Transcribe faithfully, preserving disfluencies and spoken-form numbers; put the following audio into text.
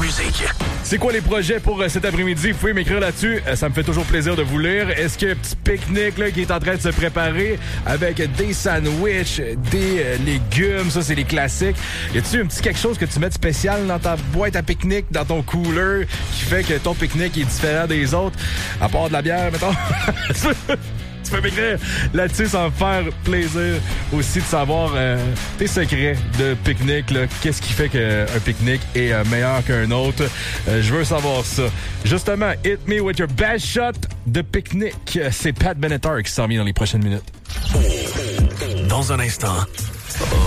musique. C'est quoi les projets pour euh, cet après-midi? Vous pouvez m'écrire là-dessus. Euh, ça me fait toujours plaisir de vous lire. Est-ce qu'il y a un petit pique-nique là, qui est en train de se préparer avec des sandwichs, des euh, légumes? Ça, c'est les classiques. Y a-tu un petit quelque chose que tu mets de spécial dans ta boîte à pique-nique, dans ton cooler, qui fait que ton pique-nique est différent des autres? À part de la bière, mettons. Tu peux m'écrire là-dessus, ça va me faire plaisir aussi de savoir euh, tes secrets de pique-nique. Là. Qu'est-ce qui fait qu'un pique-nique est euh, meilleur qu'un autre? Euh, je veux savoir ça. Justement, hit me with your best shot de pique-nique. C'est Pat Benatar qui s'en vient dans les prochaines minutes. Dans un instant...